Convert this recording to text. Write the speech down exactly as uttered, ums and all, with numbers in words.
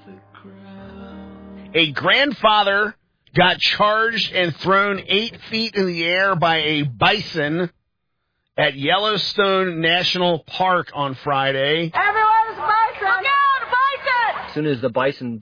A grandfather got charged and thrown eight feet in the air by a bison at Yellowstone National Park on Friday. Everyone's bison! Look out, bison! As soon as the bison